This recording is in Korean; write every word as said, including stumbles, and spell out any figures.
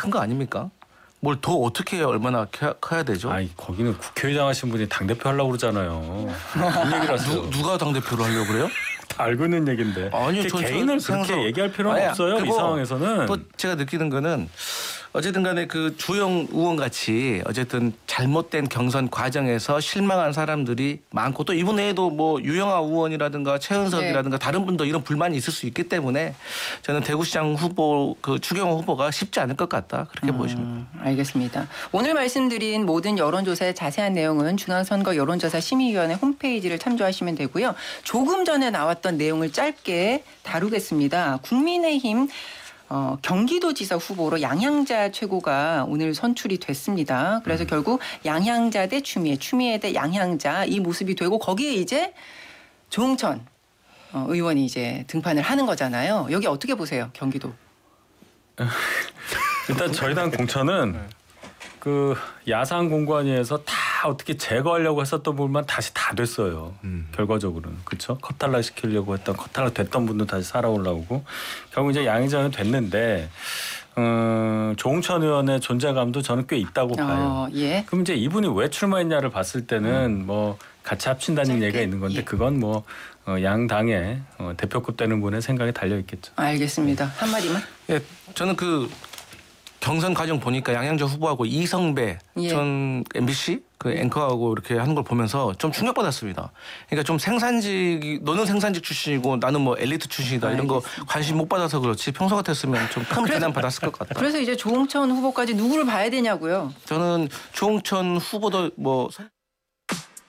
큰 거 아닙니까? 뭘 더 어떻게 해야 얼마나 커야, 커야 되죠? 아니 거기는 국회의장 하신 분이 당대표 하려고 그러잖아요. 무슨 얘기를 하세요? 누, 누가 당대표로 하려고 그래요? 다 알고 있는 얘기인데. 아니요, 전 개인을 그렇게 생각... 얘기할 필요는 아니, 없어요. 이 상황에서는. 또 제가 느끼는 거는 어쨌든 간에 그 주영 의원 같이 어쨌든 잘못된 경선 과정에서 실망한 사람들이 많고 또 이분 외에도 뭐 유영아 의원이라든가 최은석이라든가 네. 다른 분도 이런 불만이 있을 수 있기 때문에 저는 대구시장 후보 그 추경호 후보가 쉽지 않을 것 같다 그렇게 음, 보여집니다. 알겠습니다. 오늘 말씀드린 모든 여론조사의 자세한 내용은 중앙선거 여론조사 심의위원회 홈페이지를 참조하시면 되고요. 조금 전에 나왔던 내용을 짧게 다루겠습니다. 국민의힘 어, 경기도지사 후보로 양향자 최고가 오늘 선출이 됐습니다. 그래서 음. 결국 양향자 대 추미애, 추미애 대 양향자 이 모습이 되고 거기에 이제 조응천 어, 의원이 이제 등판을 하는 거잖아요. 여기 어떻게 보세요, 경기도? 일단 저희 당 공천은 그 야상 공관위에서 다 어떻게 제거하려고 했었던 부분만 다시 다 됐어요. 음. 결과적으로는 그렇죠. 컷탈락 시키려고 했던 컷탈락 됐던 분도 다시 살아올라오고 결국 이제 양의장은 됐는데 음, 조응천 의원의 존재감도 저는 꽤 있다고 봐요. 어, 예. 그럼 이제 이분이 왜 출마했냐를 봤을 때는 음. 뭐 같이 합친다는 짧게. 얘기가 있는 건데 예. 그건 뭐 어, 양 당의 어, 대표급 되는 분의 생각이 달려 있겠죠. 알겠습니다. 한 마디만. 예, 저는 그 경선 과정 보니까 양양자 후보하고 이성배 예. 전 엠비씨 그 앵커하고 이렇게 하는 걸 보면서 좀 충격받았습니다. 그러니까 좀 생산직, 너는 생산직 출신이고 나는 뭐 엘리트 출신이다 알겠습니다. 이런 거 관심 못 받아서 그렇지 평소 같았으면 좀 큰 비난 받았을 것 같다. 그래서 이제 조응천 후보까지 누구를 봐야 되냐고요? 저는 조응천 후보도 뭐